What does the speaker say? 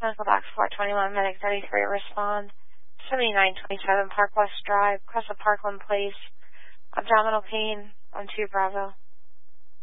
Medical Box 421, Medic 33, respond. 7927 Park West Drive, Crest of Parkland Place. Abdominal pain on 2 Bravo.